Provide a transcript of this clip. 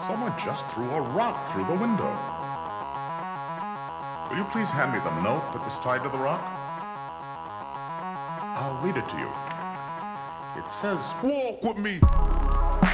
Someone just threw a rock through the window. Will you please hand me the note that was tied to the rock? I'll read it to you. It says, "Walk with me."